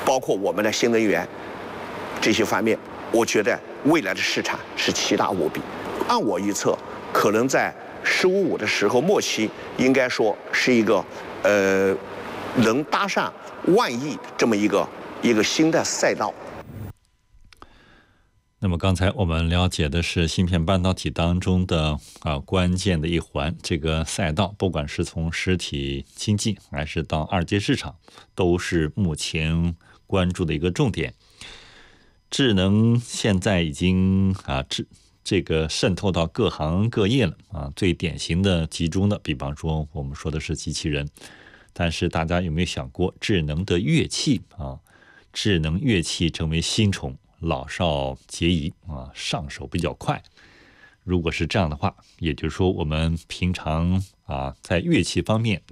包括我们的新能源这些方面，我觉得未来的市场是奇大无比。按我预测，可能在15的时候末期，应该说是一个能搭上10000亿这么一个新的赛道。 那么刚才我们了解的是芯片半导体当中的关键的一环，这个赛道不管是从实体经济还是到二阶市场，都是目前关注的一个重点。智能现在已经这个渗透到各行各业了最典型的集中的，比方说我们说的是机器人，但是大家有没有想过智能的乐器智能乐器成为新宠，老少皆宜上手比较快。如果是这样的话，也就是说我们平常在乐器方面